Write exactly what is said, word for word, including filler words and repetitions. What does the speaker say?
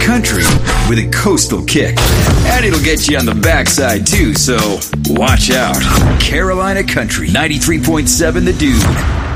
country with a coastal kick. And it'll get you on the backside too, so watch out. Carolina Country, ninety-three point seven The Dude.